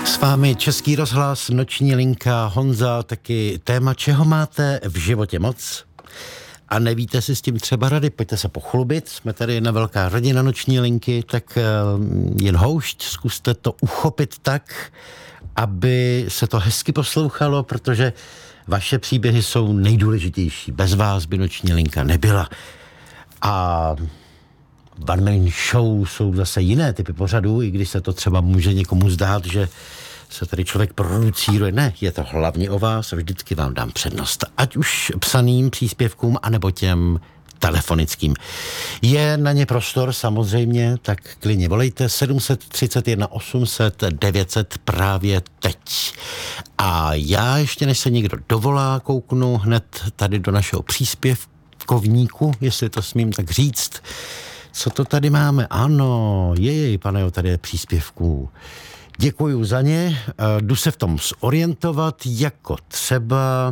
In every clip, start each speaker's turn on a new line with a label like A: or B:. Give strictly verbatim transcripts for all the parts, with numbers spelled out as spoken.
A: S vámi Český rozhlas, noční linka, Honza, taky téma, čeho máte v životě moc a nevíte si s tím třeba rady, pojďte se pochlubit, jsme tady jedna velká rodina noční linky, tak jen houšť, zkuste to uchopit tak, aby se to hezky poslouchalo, protože vaše příběhy jsou nejdůležitější, bez vás by noční linka nebyla. A One Man Show jsou zase jiné typy pořadů, i když se to třeba může někomu zdát, že se tady člověk producíruje. Ne, je to hlavně o vás a vždycky vám dám přednost. Ať už psaným příspěvkům, anebo těm telefonickým. Je na ně prostor samozřejmě, tak klidně volejte sedm set třicet jedna osm set devět set právě teď. A já ještě než se někdo dovolá, kouknu hned tady do našeho příspěvkovníku, jestli to smím tak říct. Co to tady máme? Ano, jej, pane, jo, tady je příspěvků. Děkuju za ně. Jdu se v tom zorientovat, jako třeba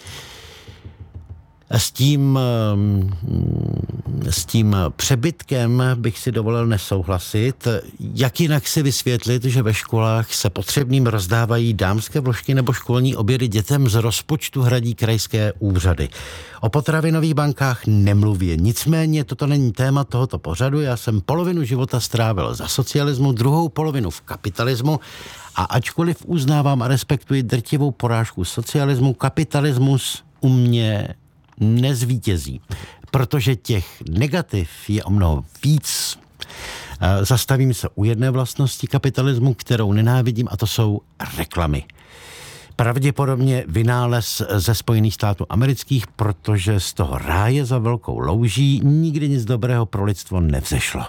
A: s tím, s tím přebytkem bych si dovolil nesouhlasit. Jak jinak si vysvětlit, že ve školách se potřebným rozdávají dámské vložky nebo školní obědy dětem z rozpočtu hradí krajské úřady. O potravinových bankách nemluvě. Nicméně toto není téma tohoto pořadu. Já jsem polovinu života strávil za socialismu, druhou polovinu v kapitalismu a ačkoliv uznávám a respektuji drtivou porážku socialismu, kapitalismus u mě nezvítězí, protože těch negativ je o mnoho víc. Zastavím se u jedné vlastnosti kapitalismu, kterou nenávidím, a to jsou reklamy. Pravděpodobně vynález ze Spojených států amerických, protože z toho ráje za velkou louží nikdy nic dobrého pro lidstvo nevzešlo.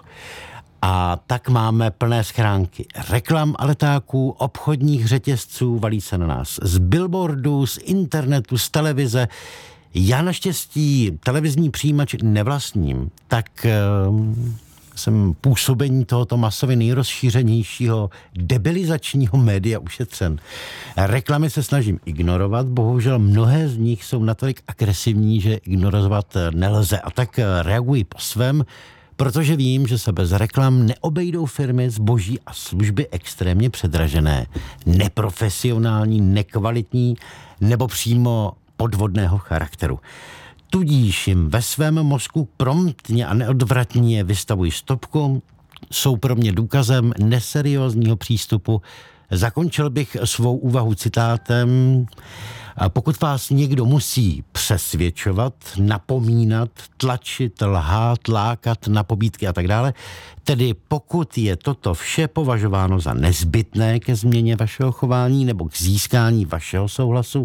A: A tak máme plné schránky reklam a letáků, obchodních řetězců, valí se na nás z billboardů, z internetu, z televize. Já naštěstí televizní přijímač nevlastním, tak uh, jsem působení tohoto masově nejrozšířenějšího debilizačního média ušetřen. Reklamy se snažím ignorovat, bohužel mnohé z nich jsou natolik agresivní, že ignorovat nelze. A tak reaguji po svém, protože vím, že se bez reklam neobejdou firmy, zboží a služby extrémně předražené, neprofesionální, nekvalitní nebo přímo podvodného charakteru. Tudíž jim ve svém mozku promptně a neodvratně vystavují stopku, jsou pro mě důkazem neseriózního přístupu. Zakončil bych svou úvahu citátem: pokud vás někdo musí přesvědčovat, napomínat, tlačit, lhát, lákat na pobídky a tak dále, tedy pokud je toto vše považováno za nezbytné ke změně vašeho chování nebo k získání vašeho souhlasu,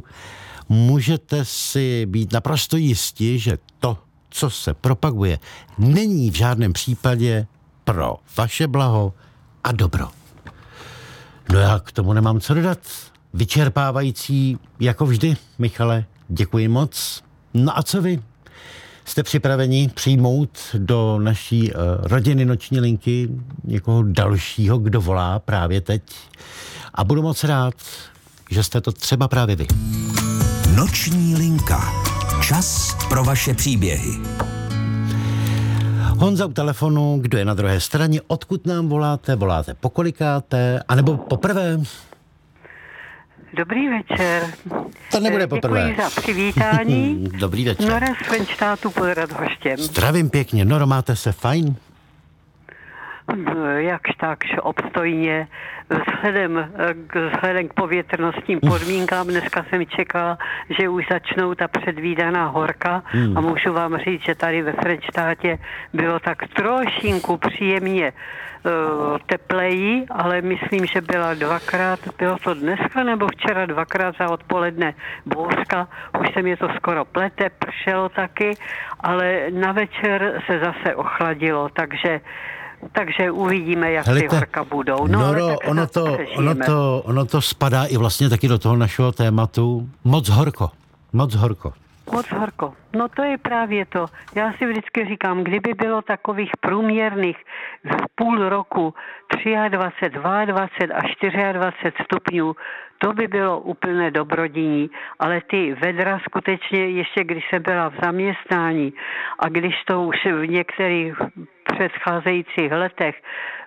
A: můžete si být naprosto jisti, že to, co se propaguje, není v žádném případě pro vaše blaho a dobro. No já k tomu nemám co dodat. Vyčerpávající jako vždy, Michale, děkuji moc. No a co vy? Jste připraveni přijmout do naší uh, rodiny noční linky někoho dalšího, kdo volá právě teď? A budu moc rád, že jste to třeba právě vy.
B: Noční linka. Čas pro vaše příběhy.
A: Honza u telefonu, kdo je na druhé straně, odkud nám voláte, voláte pokolikáte, anebo poprvé?
C: Dobrý večer.
A: To nebude poprvé.
C: Děkuji za přivítání.
A: Dobrý večer.
C: Nora z Frenštátu pod Radhoštěm.
A: Zdravím pěkně. Noro, máte se fajn?
C: No, jakž takž obstojně. Vzhledem k, vzhledem k povětrnostním podmínkám dneska jsem čekala, že už začnou ta předvídaná horka hmm. a můžu vám říct, že tady ve Frenštátě bylo tak trošinku příjemně uh, tepleji, ale myslím, že byla dvakrát, bylo to dneska nebo včera dvakrát za odpoledne bouřka, už se mě to skoro plete, pršelo taky, ale na večer se zase ochladilo, takže Takže uvidíme, jak
A: Helejte,
C: ty horka budou. No,
A: Noro,
C: ale
A: ono, to, ono, to, ono to spadá i vlastně taky do toho našeho tématu. Moc horko. Moc horko.
C: Moc horko. No to je právě to. Já si vždycky říkám, kdyby bylo takových průměrných v půl roku dvacet tři, dvacet dva a dvacet čtyři stupňů, to by bylo úplné dobrodiní. Ale ty vedra skutečně, ještě když jsem byla v zaměstnání a když to už v některých předcházejících letech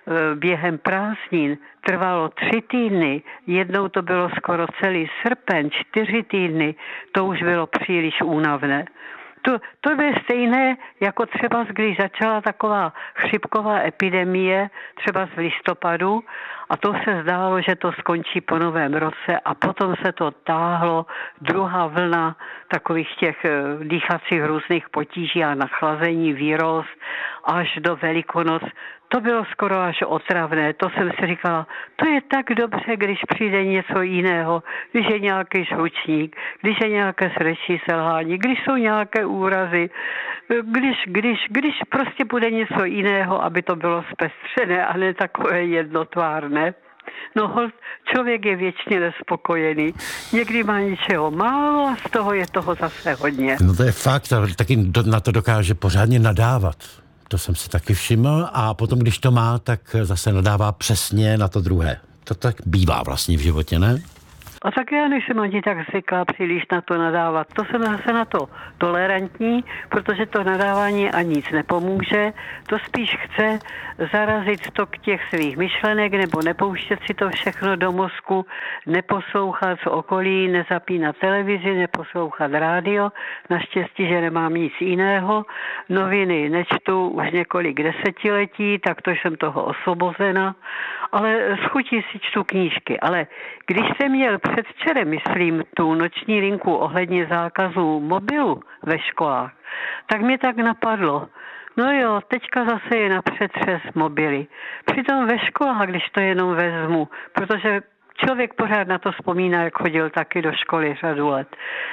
C: během prázdnin trvalo tři týdny, jednou to bylo skoro celý srpen, čtyři týdny, to už bylo příliš únavné. To, to je stejné, jako třeba když začala taková chřipková epidemie, třeba z listopadu, a to se zdálo, že to skončí po novém roce a potom se to táhlo, druhá vlna takových těch dýchacích různých potíží a nachlazení, výroz až do Velikonoc. To bylo skoro až otravné, to jsem si říkala, to je tak dobře, když přijde něco jiného, když je nějaký žlučník, když je nějaké srdeční selhání, když jsou nějaké úrazy, když, když, když prostě bude něco jiného, aby to bylo zpestřené a ne takové jednotvárné. No holt, člověk je věčně nespokojený. Někdy má něčeho málo a z toho je toho zase hodně.
A: No to je fakt, ale taky na to dokáže pořádně nadávat. To jsem si taky všiml a potom, když to má, tak zase nadává přesně na to druhé. To tak bývá vlastně v životě, ne?
C: A tak já nejsem ani tak zvyklá příliš na to nadávat. To jsem zase na to tolerantní, protože to nadávání a nic nepomůže. To spíš chce zarazit tok těch svých myšlenek nebo nepouštět si to všechno do mozku, neposlouchat z okolí, nezapínat televizi, neposlouchat rádio. Naštěstí, že nemám nic jiného. Noviny nečtu už několik desetiletí, tak to jsem toho osvobozena. Ale s chutí si čtu knížky. Ale když jsem měl předvčerem, myslím, tu noční linku ohledně zákazu mobilu ve školách, tak mě tak napadlo, no jo, teďka zase je na přetřes mobily. Přitom ve školách, když to jenom vezmu, protože člověk pořád na to vzpomíná, jak chodil taky do školy řadu let,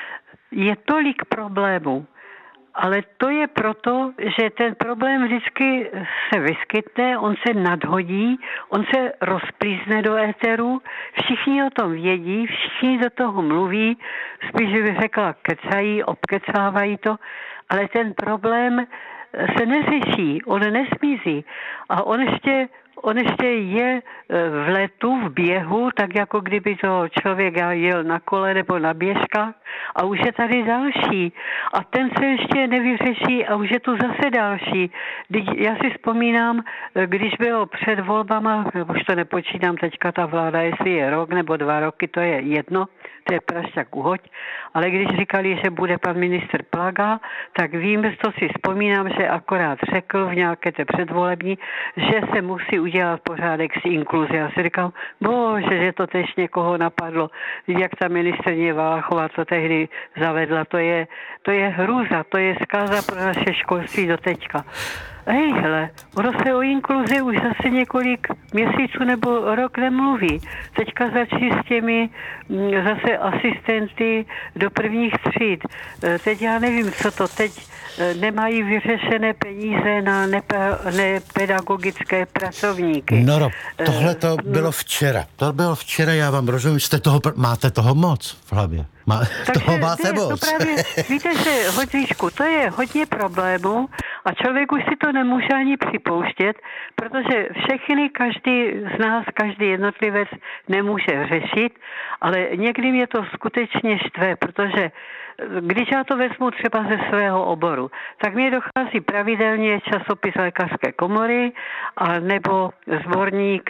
C: je tolik problémů. Ale to je proto, že ten problém vždycky se vyskytne, on se nadhodí, on se rozplízne do éteru, všichni o tom vědí, všichni do toho mluví, spíš bych řekla kecají, obkecávají to, ale ten problém se neřeší, on nezmizí a on ještě On ještě je v letu, v běhu, tak jako kdyby to člověk jel na kole nebo na běžkách a už je tady další. A ten se ještě nevyřeší a už je tu zase další. Já si vzpomínám, když bylo před volbama, už to nepočítám teďka ta vláda, jestli je rok nebo dva roky, to je jedno, to je prašťak uhoď, ale když říkali, že bude pan ministr Plaga, tak vím, co si vzpomínám, že akorát řekl v nějaké té předvolební, že se musí udělat pořádek s inkluzí. Já si říkám, bože, že to tež někoho napadlo. Jak ta ministryně Valachová to tehdy zavedla, to je, to je hrůza, to je zkáza pro naše školství do teďka. Hej, hele, ono se o inkluzi už zase několik měsíců nebo rok nemluví. Teďka začí s těmi m, zase asistenty do prvních tříd. E, teď já nevím, co to teď e, nemají vyřešené peníze na nepe, nepedagogické pracovníky.
A: Noro, tohle to bylo včera. To bylo včera, já vám rozumím, jste toho, máte toho moc v hlavě. Má, toho máte moc.
C: To právě, víte, že Hodříšku, to je hodně problémů a člověk už si to nemůže ani připouštět, protože všechny, každý z nás, každý jednotlivec nemůže řešit, ale někdy mě to skutečně štve, protože když já to vezmu třeba ze svého oboru, tak mě dochází pravidelně časopis Lékařské komory a nebo sborník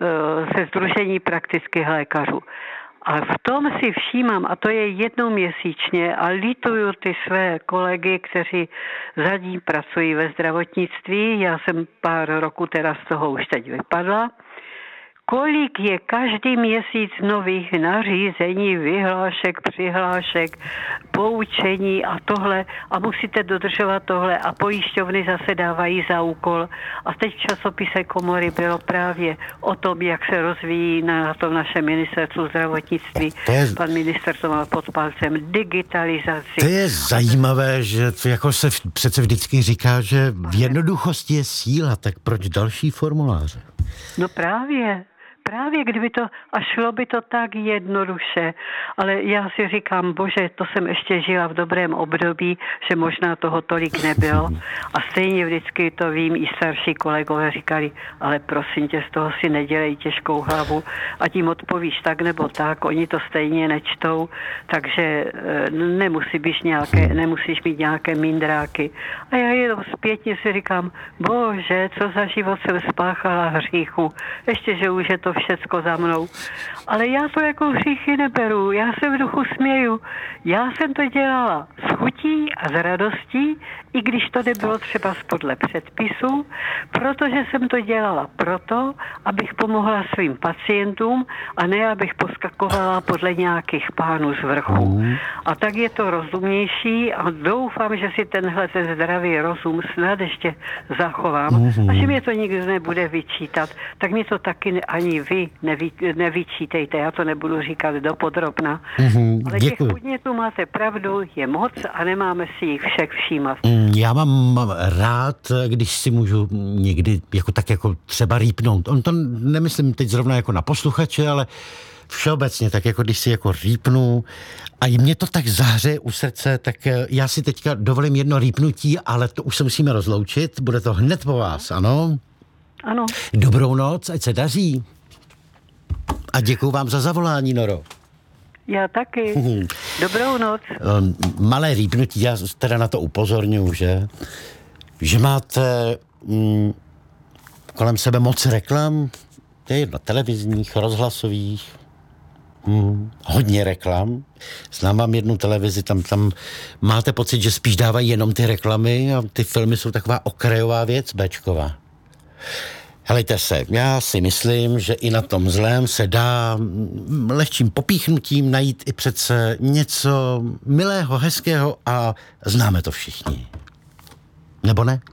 C: ze Sdružení praktických lékařů. A v tom si všímám, a to je jednou měsíčně, a lituju ty své kolegy, kteří za ní pracují ve zdravotnictví, já jsem pár roků teda z toho už teď vypadla, kolik je každý měsíc nových nařízení, vyhlášek, přihlášek, poučení a tohle a musíte dodržovat tohle a pojišťovny zase dávají za úkol. A teď v časopise Komory bylo právě o tom, jak se rozvíjí na tom našem ministerstvu zdravotnictví. Je, pan minister to má pod palcem digitalizaci.
A: To je zajímavé, že to jako se přece vždycky říká, že v jednoduchosti je síla, tak proč další formuláře?
C: No právě. Právě kdyby to, a šlo by to tak jednoduše, ale já si říkám, bože, to jsem ještě žila v dobrém období, že možná toho tolik nebylo a stejně vždycky to vím, i starší kolegové říkali, ale prosím tě, z toho si nedělej těžkou hlavu a tím odpovíš tak nebo tak, oni to stejně nečtou, takže nemusí být nějaké, nemusíš mít nějaké mindráky. A já jenom zpětně si říkám, bože, co za život jsem spáchala hříchu, ještě, že už je to všecko za mnou. Ale já to jako hříchy neberu, já se v duchu směju. Já jsem to dělala s chutí a s radostí, i když to nebylo třeba podle předpisů, protože jsem to dělala proto, abych pomohla svým pacientům a ne, abych poskakovala podle nějakých pánů z vrchu. A tak je to rozumnější a doufám, že si tenhle ten zdravý rozum snad ještě zachovám a že mě to nikdo nebude vyčítat, tak mi to taky ani vy nevy, nevyčítejte, já to nebudu říkat dopodrobna.
A: Mm-hmm,
C: ale těch podnětů máte pravdu, je moc a nemáme si jich všech všímat.
A: Já mám rád, když si můžu někdy jako tak jako třeba rýpnout. On to nemyslím teď zrovna jako na posluchače, ale všeobecně tak jako když si jako rýpnu a mě to tak zahřeje u srdce, tak já si teďka dovolím jedno rýpnutí, ale to už se musíme rozloučit. Bude to hned po vás, ano?
C: Ano.
A: Dobrou noc, ať se daří. A děkuju vám za zavolání, Noro.
C: Já taky. Dobrou noc.
A: Malé rýpnutí, já teda na to upozorňuji, že, že máte mm, kolem sebe moc reklam, to je jedno, televizních, rozhlasových, mm, hodně reklam. Znám vám jednu televizi, tam, tam máte pocit, že spíš dávají jenom ty reklamy a ty filmy jsou taková okrajová věc, béčková. Helejte se, já si myslím, že i na tom zlém se dá lehčím popíchnutím najít i přece něco milého, hezkého a známe to všichni. Nebo ne?